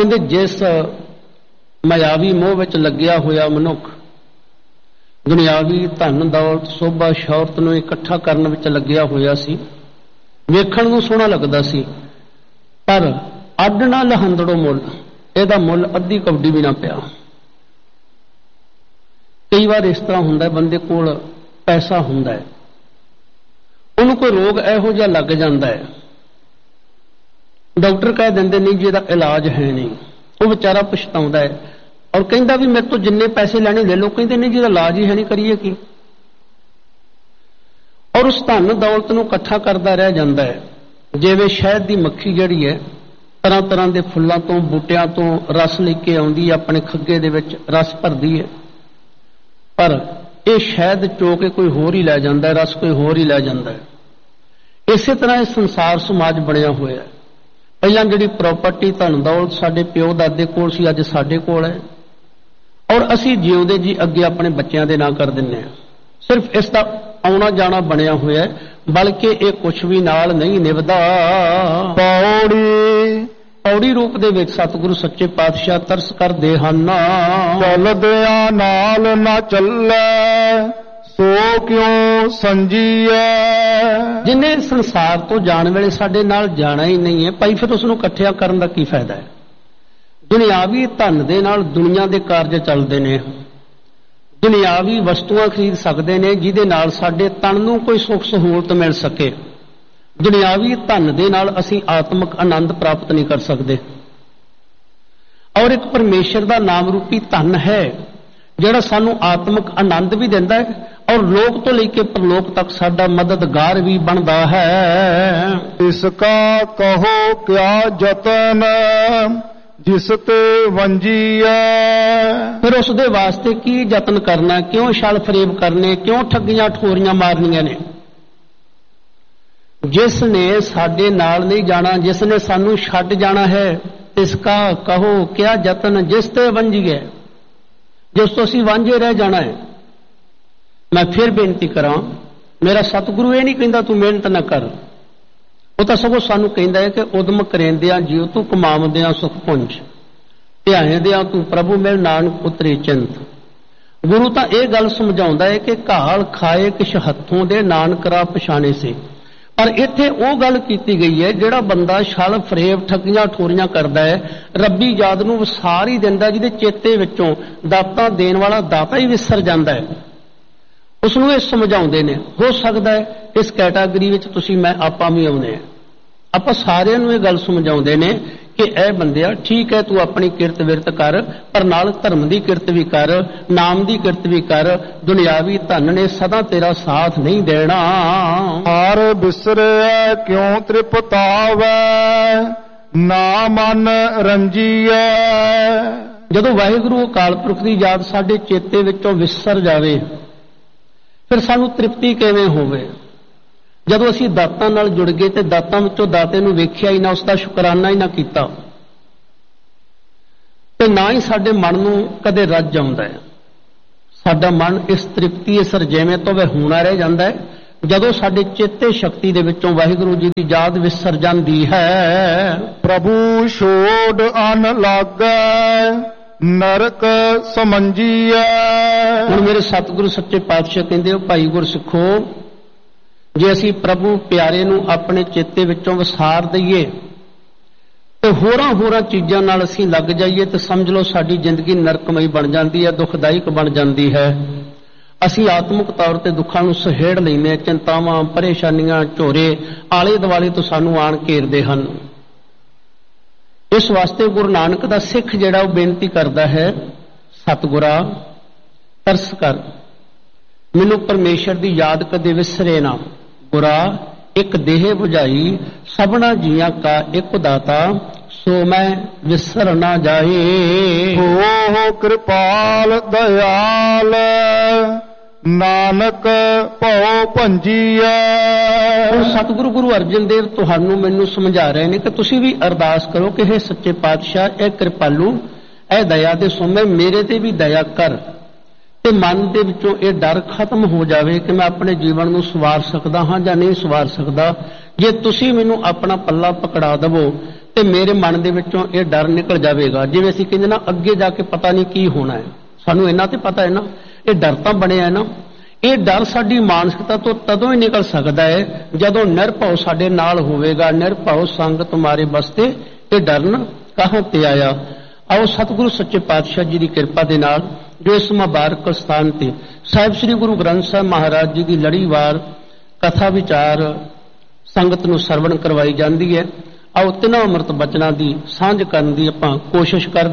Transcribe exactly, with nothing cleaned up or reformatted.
ਕਹਿੰਦੇ ਜਿਸ ਮਾयावी ਮੋਹ ਵਿੱਚ ਲੱਗਿਆ ਹੋਇਆ ਮਨੁੱਖ ਦੁਨਿਆਵੀ ਧਨ ਦੌਲਤ ਸੋਭਾ ਸ਼ੌਹਰਤ ਨੂੰ ਇਕੱਠਾ ਕਰਨ ਵਿੱਚ ਲੱਗਿਆ ਹੋਇਆ ਸੀ, ਵੇਖਣ ਨੂੰ ਸੋਹਣਾ ਲੱਗਦਾ ਸੀ, ਪਰ ਅੱਡ ਨਾ ਲਹੰਦੜੋ ਮੁੱਲ, ਇਹਦਾ ਮੁੱਲ ਅੱਧੀ ਕੌਡੀ ਵੀ ਨਾ ਪਿਆ। ਕਈ ਵਾਰ ਇਸ ਤਰ੍ਹਾਂ ਹੁੰਦਾ, ਬੰਦੇ ਕੋਲ ਪੈਸਾ ਹੁੰਦਾ ਹੈ, ਉਹਨੂੰ ਕੋਈ ਰੋਗ ਇਹੋ ਜਿਹਾ ਲੱਗ ਜਾਂਦਾ ਹੈ, ਡਾਕਟਰ ਕਹਿ ਦਿੰਦੇ ਨਹੀਂ ਜੀ ਇਹਦਾ ਇਲਾਜ ਹੈ ਨਹੀਂ, ਉਹ ਵਿਚਾਰਾ ਪਛਤਾਉਂਦਾ ਹੈ ਔਰ ਕਹਿੰਦਾ ਵੀ ਮੇਰੇ ਤੋਂ ਜਿੰਨੇ ਪੈਸੇ ਲੈਣੇ ਲੈ ਲਓ, ਕਹਿੰਦੇ ਨਹੀਂ ਜੀ ਇਹਦਾ ਇਲਾਜ ਹੀ ਹੈ ਨਹੀਂ, ਕਰੀਏ ਕੀ। ਔਰ ਉਸ ਧਨ ਦੌਲਤ ਨੂੰ ਇਕੱਠਾ ਕਰਦਾ ਰਹਿ ਜਾਂਦਾ ਹੈ, ਜਿਵੇਂ ਸ਼ਹਿਦ ਦੀ ਮੱਖੀ ਜਿਹੜੀ ਹੈ ਤਰ੍ਹਾਂ ਤਰ੍ਹਾਂ ਦੇ ਫੁੱਲਾਂ ਤੋਂ ਬੂਟਿਆਂ ਤੋਂ ਰਸ ਲੈ ਕੇ ਆਉਂਦੀ ਹੈ, ਆਪਣੇ ਖੱਗੇ ਦੇ ਵਿੱਚ ਰਸ ਭਰਦੀ ਹੈ, ਪਰ ਇਹ ਸ਼ਹਿਦ ਚੋ ਕੇ ਕੋਈ ਹੋਰ ਹੀ ਲੈ ਜਾਂਦਾ ਹੈ, ਰਸ ਕੋਈ ਹੋਰ ਹੀ ਲੈ ਜਾਂਦਾ ਹੈ। ਇਸੇ ਤਰ੍ਹਾਂ ਇਹ ਸੰਸਾਰ ਸਮਾਜ ਬਣਿਆ ਹੋਇਆ ਹੈ। ਪਹਿਲਾਂ ਜਿਹੜੀ ਪ੍ਰਾਪਰਟੀ ਧਨ ਦੌਲਤ ਸਾਡੇ ਪਿਓ ਦਾਦੇ ਕੋਲ ਸੀ, ਅੱਜ ਸਾਡੇ ਕੋਲ ਹੈ, ਔਰ ਅਸੀਂ ਜਿਉਂਦੇ ਜੀ ਅੱਗੇ ਆਪਣੇ ਬੱਚਿਆਂ ਦੇ ਨਾਂ ਕਰ ਦਿੰਦੇ ਹਾਂ। ਸਿਰਫ ਇਸ ਦਾ ਆਉਣਾ ਜਾਣਾ ਬਣਿਆ ਹੋਇਆ ਹੈ, ਬਲਕਿ ਇਹ ਕੁਛ ਵੀ ਨਾਲ ਨਹੀਂ ਨਿਭਦਾ। ਪੌੜੀ ਪੌੜੀ ਰੂਪ ਦੇ ਵਿੱਚ ਸਤਿਗੁਰੂ ਸੱਚੇ ਪਾਤਸ਼ਾਹ ਤਰਸ ਕਰਦੇ ਹਨ, ਚੱਲਦਿਆਂ ਨਾਲ ਨਾ ਚੱਲੇ ਸੋ ਕਿਉਂ ਸੰਜੀਐ। ਜਿਹਨੇ ਸੰਸਾਰ ਤੋਂ ਜਾਣ ਵੇਲੇ ਸਾਡੇ ਨਾਲ ਜਾਣਾ ਹੀ ਨਹੀਂ ਹੈ, ਭਾਈ ਫਿਰ ਉਸ ਨੂੰ ਇਕੱਠਿਆ ਕਰਨ ਦਾ ਕੀ ਫਾਇਦਾ ਹੈ। ਦੁਨਿਆਵੀ ਧਨ ਦੇ ਨਾਲ ਦੁਨੀਆ ਦੇ ਕਾਰਜ ਚੱਲਦੇ ਨੇ, ਦੁਨਿਆਵੀ ਵਸਤੂਆਂ ਖਰੀਦ ਸਕਦੇ ਨੇ ਜਿਹਦੇ ਨਾਲ ਸਾਡੇ ਤਨ ਨੂੰ ਕੋਈ ਸੁੱਖ ਸਹੂਲਤ ਮਿਲ ਸਕੇ। ਦੁਨਿਆਵੀ ਧਨ ਦੇ ਨਾਲ ਅਸੀਂ ਆਤਮਿਕ ਆਨੰਦ ਪ੍ਰਾਪਤ ਨਹੀਂ ਕਰ ਸਕਦੇ। ਔਰ ਇੱਕ ਪਰਮੇਸ਼ਰ ਦਾ ਨਾਮ ਰੂਪੀ ਧਨ ਹੈ ਜਿਹੜਾ ਸਾਨੂੰ ਆਤਮਿਕ ਆਨੰਦ ਵੀ ਦਿੰਦਾ ਹੈ ਔਰ ਲੋਕ ਤੋਂ ਲੈ ਕੇ ਪਰਲੋਕ ਤੱਕ ਸਾਡਾ ਮਦਦਗਾਰ ਵੀ ਬਣਦਾ ਹੈ। ਇਸ ਕਾ ਕਹੋ ਕਿਆ ਜਤਨ ਜਿਸ ਤੇ ਵੰਜੀਐ। ਫਿਰ ਉਸ ਦੇ ਵਾਸਤੇ ਕੀ ਯਤਨ ਕਰਨਾ, ਕਿਉਂ ਛਲ ਫਰੇਬ ਕਰਨੇ, ਕਿਉਂ ਠੱਗੀਆਂ ਠੋਰੀਆਂ ਮਾਰਨੀਆਂ ਨੇ। ਜਿਸ ਨੇ ਸਾਡੇ ਨਾਲ ਨਹੀਂ ਜਾਣਾ, ਜਿਸ ਨੇ ਸਾਨੂੰ ਛੱਡ ਜਾਣਾ ਹੈ, ਇਸ ਕਾ ਕਹੋ ਕਿਆ ਯਤਨ ਜਿਸ ਤੇ ਵੰਜੀਐ, ਜਿਸ ਤੋਂ ਅਸੀਂ ਵਾਂਝੇ ਰਹਿ ਜਾਣਾ ਹੈ। ਮੈਂ ਫਿਰ ਬੇਨਤੀ ਕਰਾਂ, ਮੇਰਾ ਸਤਿਗੁਰੂ ਇਹ ਨਹੀਂ ਕਹਿੰਦਾ ਤੂੰ ਮਿਹਨਤ ਨਾ ਕਰ, ਉਹ ਤਾਂ ਸਗੋਂ ਸਾਨੂੰ ਕਹਿੰਦਾ ਹੈ ਕਿ ਉਦਮ ਕਰੇਂਦਿਆਂ ਜਿਉ ਤੂੰ ਕਮਾਵਦਿਆਂ ਸੁਖ ਪੁੰਜ, ਧਿਆਇਂਦਿਆਂ ਤੂੰ ਪ੍ਰਭੂ ਮਿਲ ਨਾਨਕ ਉਤਰੇ ਚਿੰਤ। ਗੁਰੂ ਤਾਂ ਇਹ ਗੱਲ ਸਮਝਾਉਂਦਾ ਹੈ ਕਿ ਘਾਲ ਖਾਏ ਕਿਛ ਹੱਥੋਂ ਦੇ ਨਾਨਕ ਰਾ ਪਛਾਣੇ ਸੇ। ਪਰ ਇੱਥੇ ਉਹ ਗੱਲ ਕੀਤੀ ਗਈ ਹੈ ਜਿਹੜਾ ਬੰਦਾ ਛਲ ਫਰੇਬ ਠੱਗੀਆਂ ਠੋਰੀਆਂ ਕਰਦਾ ਹੈ, ਰੱਬੀ ਯਾਦ ਨੂੰ ਵਿਸਾਰ ਹੀ ਦਿੰਦਾ, ਜਿਹਦੇ ਚੇਤੇ ਵਿੱਚੋਂ ਦਾਤਾ ਦੇਣ ਵਾਲਾ ਦਾਤਾ ਹੀ ਵਿਸਰ ਜਾਂਦਾ ਹੈ। ਉਸ ਨੂੰ ਇਹ ਸਮਝਾਉਂਦੇ ਨੇ। ਹੋ ਸਕਦਾ ਹੈ ਇਸ ਕੈਟਾਗਰੀ ਵਿੱਚ ਤੁਸੀਂ ਮੈਂ ਆਪਾਂ ਵੀ ਆਉਂਦੇ ਹਾਂ। ਆਪਾਂ ਸਾਰਿਆਂ ਨੂੰ ਇਹ ਗੱਲ ਸਮਝਾਉਂਦੇ ਨੇ ਕਿ ਇਹ ਬੰਦਿਆ ਠੀਕ ਹੈ, ਤੂੰ ਆਪਣੀ ਕਿਰਤ ਵਿਰਤ ਕਰ, ਪਰ ਨਾਲ ਧਰਮ ਦੀ ਕਿਰਤ ਵੀ ਕਰ, ਨਾਮ ਦੀ ਕਿਰਤ ਵੀ ਕਰ। ਦੁਨਿਆਵੀ ਧਨ ਨੇ ਸਦਾ ਤੇਰਾ ਸਾਥ ਨਹੀਂ ਦੇਣਾ। ਹਰ ਬਿਸਰਿਆ ਕਿਉਂ ਤ੍ਰਿਪਤਾਵੈ ਨਾ ਮਨ ਰੰਜੀਐ। ਜਦੋਂ ਵਾਹਿਗੁਰੂ ਅਕਾਲ ਪੁਰਖ ਦੀ ਯਾਦ ਸਾਡੇ ਚੇਤੇ ਵਿੱਚੋਂ ਵਿਸਰ ਜਾਵੇ, ਫਿਰ ਸਾਨੂੰ ਤ੍ਰਿਪਤੀ ਕਿਵੇਂ ਹੋਵੇ। ਜਦੋਂ ਅਸੀਂ ਦਾਤਾਂ ਨਾਲ ਜੁੜ ਗਏ ਤੇ ਦਾਤਾਂ ਵਿੱਚੋਂ ਦਾਤੇ ਨੂੰ ਵੇਖਿਆ ਹੀ ਨਾ, ਉਸ ਦਾ ਸ਼ੁਕਰਾਨਾ ਹੀ ਨਾ ਕੀਤਾ, ਤੇ ਨਾ ਹੀ ਸਾਡੇ ਮਨ ਨੂੰ ਕਦੇ ਰੱਜ ਆਉਂਦਾ ਹੈ। ਸਾਡਾ ਮਨ ਇਸ ਤ੍ਰਿਪਤੀ ਇਸ ਰਜੇਵੇਂ ਤੋਂ ਵਹਿੂਣਾ ਰਹਿ ਜਾਂਦਾ ਹੈ ਜਦੋਂ ਸਾਡੇ ਚੇਤੇ ਸ਼ਕਤੀ ਦੇ ਵਿੱਚੋਂ ਵਾਹਿਗੁਰੂ ਜੀ ਦੀ ਯਾਦ ਵਿਸਰ ਜਾਂਦੀ ਹੈ। ਪ੍ਰਭੂ ਛੋੜ ਅਨ ਲਾਗੈ ਨਰਕ ਸਮੰਜੀਐ। ਹੁਣ ਮੇਰੇ ਸਤਿਗੁਰੂ ਸੱਚੇ ਪਾਤਸ਼ਾਹ ਕਹਿੰਦੇ ਹੋ, ਭਾਈ ਗੁਰਸਿੱਖੋ, ਜੇ ਅਸੀਂ ਪ੍ਰਭੂ ਪਿਆਰੇ ਨੂੰ ਆਪਣੇ ਚੇਤੇ ਵਿੱਚੋਂ ਵਿਸਾਰ ਦਈਏ ਤੇ ਹੋਰਾਂ ਹੋਰਾਂ ਚੀਜ਼ਾਂ ਨਾਲ ਅਸੀਂ ਲੱਗ ਜਾਈਏ ਤੇ ਸਮਝ ਲਓ ਸਾਡੀ ਜ਼ਿੰਦਗੀ ਨਰਕਮਈ ਬਣ ਜਾਂਦੀ ਹੈ, ਦੁਖਦਾਇਕ ਬਣ ਜਾਂਦੀ ਹੈ। ਅਸੀਂ ਆਤਮਿਕ ਤੌਰ ਤੇ ਦੁੱਖਾਂ ਨੂੰ ਸਹੇੜ ਲੈਂਦੇ ਹਾਂ, ਚਿੰਤਾਵਾਂ ਪਰੇਸ਼ਾਨੀਆਂ ਝੋਰੇ ਆਲੇ ਦੁਆਲੇ ਤੋਂ ਸਾਨੂੰ ਆਣ ਘੇਰਦੇ ਹਨ। ਇਸ ਵਾਸਤੇ ਗੁਰੂ ਨਾਨਕ ਦਾ ਸਿੱਖ ਜਿਹੜਾ ਉਹ ਬੇਨਤੀ ਕਰਦਾ ਹੈ, ਸਤਿਗੁਰਾ ਤਰਸ ਕਰ, ਮੈਨੂੰ ਪਰਮੇਸ਼ਰ ਦੀ ਯਾਦ ਕਦੇ ਵਿਸਰੇ ਨਾ। ਗੁਰਾ ਇੱਕ ਦੇਹ ਬੁਝਾਈ ਸਭਨਾ ਜੀਆਂ ਕਾ ਇੱਕ ਦਾਤਾ, ਸੋ ਮੈਂ ਵਿਸਰ ਨਾ ਜਾਏ। ਹੋ ਕਿਰਪਾਲ ਦਇਆਲ ਨਾਨਕ ਭਉ ਭੰਜੀਐ। ਹੁਣ ਸਤਿਗੁਰੂ ਗੁਰੂ ਅਰਜਨ ਦੇਵ ਤੁਹਾਨੂੰ ਮੈਨੂੰ ਸਮਝਾ ਰਹੇ ਨੇ ਕਿ ਤੁਸੀਂ ਵੀ ਅਰਦਾਸ ਕਰੋ ਕਿ ਇਹ ਸੱਚੇ ਪਾਤਸ਼ਾਹ, ਇਹ ਕਿਰਪਾਲੂ, ਇਹ ਦਇਆ ਦੇ ਸੋਮੇ, ਮੇਰੇ ਤੇ ਵੀ ਦਇਆ ਕਰ, ਤੇ ਮਨ ਦੇ ਵਿੱਚੋਂ ਇਹ ਡਰ ਖਤਮ ਹੋ ਜਾਵੇ ਕਿ ਮੈਂ ਆਪਣੇ ਜੀਵਨ ਨੂੰ ਸਵਾਰ ਸਕਦਾ ਹਾਂ ਜਾਂ ਨਹੀਂ ਸਵਾਰ ਸਕਦਾ। ਜੇ ਤੁਸੀਂ ਮੈਨੂੰ ਆਪਣਾ ਪੱਲਾ ਪਕੜਾ ਦੇਵੋ ਤੇ ਮੇਰੇ ਮਨ ਦੇ ਵਿੱਚੋਂ ਇਹ ਡਰ ਨਿਕਲ ਜਾਵੇਗਾ। ਜਿਵੇਂ ਅਸੀਂ ਕਹਿੰਦੇ ਨਾ ਅੱਗੇ ਜਾ ਕੇ ਪਤਾ ਨਹੀਂ ਕੀ ਹੋਣਾ ਹੈ, ਸਾਨੂੰ ਇਹਨਾਂ ਤੇ ਪਤਾ ਹੈ ਨਾ, ਇਹ ਡਰ ਤਾਂ ਬਣਿਆ ਹੈ ਨਾ। ਇਹ ਡਰ ਸਾਡੀ ਮਾਨਸਿਕਤਾ ਤੋਂ ਤਦੋਂ ਹੀ ਨਿਕਲ ਸਕਦਾ ਹੈ ਜਦੋਂ ਨਿਰਭਉ ਸਾਡੇ ਨਾਲ ਹੋਵੇਗਾ। ਨਿਰਭਉ ਸੰਗ ਤੁਮਾਰੇ ਬਸਤੇ ਇਹ ਡਰਨ ਕਹਾਂ ਤੇ ਆਇਆ। ਆਓ ਸਤਿਗੁਰੂ ਸੱਚੇ ਪਾਤਸ਼ਾਹ ਜੀ ਦੀ ਕਿਰਪਾ ਦੇ ਨਾਲ ਜੋ ਇਸ ਮੁਬਾਰਕ ਸਥਾਨ ਤੇ ਸਾਹਿਬ ਸ੍ਰੀ ਗੁਰੂ ਗ੍ਰੰਥ ਸਾਹਿਬ ਮਹਾਰਾਜ ਜੀ ਦੀ ਲੜੀਵਾਰ ਕਥਾ ਵਿਚਾਰ ਸੰਗਤ ਨੂੰ ਸਰਵਣ ਕਰਵਾਈ ਜਾਂਦੀ ਹੈ। ਆਓ ਤਿੰਨਾਂ ਅੰਮ੍ਰਿਤ ਬਚਨਾਂ ਦੀ ਸਾਂਝ ਕਰਨ ਦੀ ਆਪਾਂ ਕੋਸ਼ਿਸ਼ ਕਰਦੇ